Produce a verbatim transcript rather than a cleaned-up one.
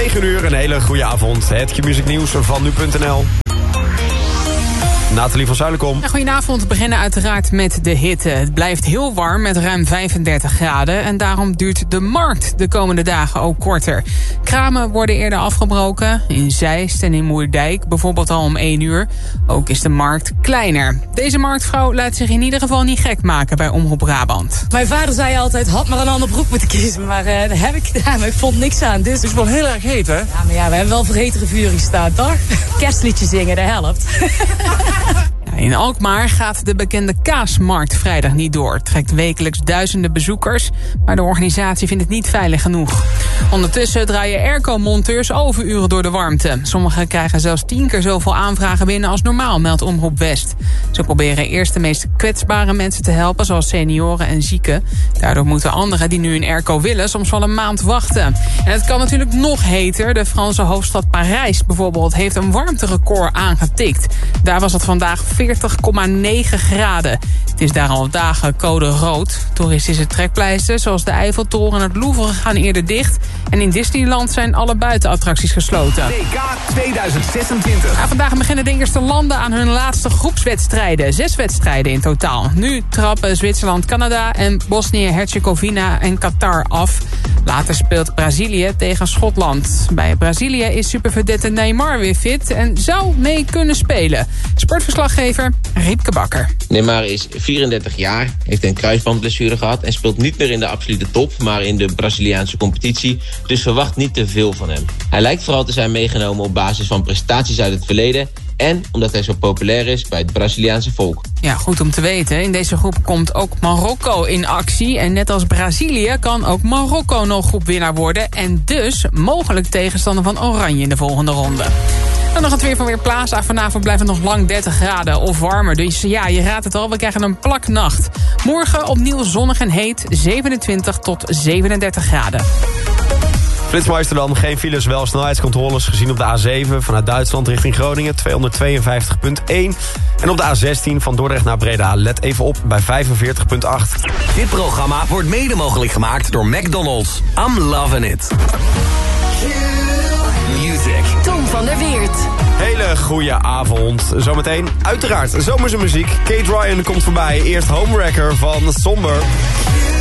negen uur, een hele goede avond. Het Q-Music nieuws van nu punt n l. Nathalie van Zuilenkom. Ja, goedenavond. We beginnen uiteraard met de hitte. Het blijft heel warm met ruim vijfendertig graden. En daarom duurt de markt de komende dagen ook korter. Kramen worden eerder afgebroken. In Zeist en in Moerdijk bijvoorbeeld al om één uur. Ook is de markt kleiner. Deze marktvrouw laat zich in ieder geval niet gek maken bij Omroep Brabant. Mijn vader zei altijd, had maar een ander broek moeten kiezen. Maar uh, dat heb ik gedaan, maar ik vond niks aan. Dus... Het is wel heel erg heet, hè? Ja, maar ja, we hebben wel voor hetere vuring staan, toch? Kerstliedje zingen, dat helpt. In Alkmaar gaat de bekende kaasmarkt vrijdag niet door. Het trekt wekelijks duizenden bezoekers, maar de organisatie vindt het niet veilig genoeg. Ondertussen draaien airco-monteurs overuren door de warmte. Sommigen krijgen zelfs tien keer zoveel aanvragen binnen als normaal, meldt Omroep West. Ze proberen eerst de meest kwetsbare mensen te helpen, zoals senioren en zieken. Daardoor moeten anderen die nu een airco willen soms wel een maand wachten. En het kan natuurlijk nog heter. De Franse hoofdstad Parijs bijvoorbeeld heeft een warmterecord aangetikt. Daar was het vandaag veertig komma negen graden. Het is daar al dagen code rood. Toeristische trekpleisters zoals de Eiffeltoren en het Louvre gaan eerder dicht. En in Disneyland zijn alle buitenattracties gesloten. W K tweeduizend zesentwintig. Ja, vandaag beginnen de eerste landen aan hun laatste groepswedstrijden. Zes wedstrijden in totaal. Nu trappen Zwitserland, Canada en Bosnië-Herzegovina en Qatar af. Later speelt Brazilië tegen Schotland. Bij Brazilië is supervedette Neymar weer fit en zou mee kunnen spelen. Sportverslaggever Riepke Bakker. Neymar is vierendertig jaar, heeft een kruisbandblessure gehad en speelt niet meer in de absolute top, maar in de Braziliaanse competitie. Dus verwacht niet te veel van hem. Hij lijkt vooral te zijn meegenomen op basis van prestaties uit het verleden en omdat hij zo populair is bij het Braziliaanse volk. Ja, goed om te weten. In deze groep komt ook Marokko in actie. En net als Brazilië kan ook Marokko nog groepwinnaar worden. En dus mogelijk tegenstander van Oranje in de volgende ronde. Dan nog het weer van Weerplaza. Vanavond blijft het nog lang dertig graden of warmer. Dus ja, je raadt het al, we krijgen een plaknacht. Morgen opnieuw zonnig en heet, zevenentwintig tot zevenendertig graden. Flitsmeister dan, geen files, wel snelheidscontroles gezien op de A zeven vanuit Duitsland richting Groningen tweehonderdtweeënvijftig komma één. En op de A zestien van Dordrecht naar Breda, let even op bij vijfenveertig komma acht. Dit programma wordt mede mogelijk gemaakt door McDonald's. I'm loving it. Music. Tom van der Weert. Hele goede avond. Zometeen uiteraard zomerse muziek. Kate Ryan komt voorbij. Eerst Homewrecker van Somber.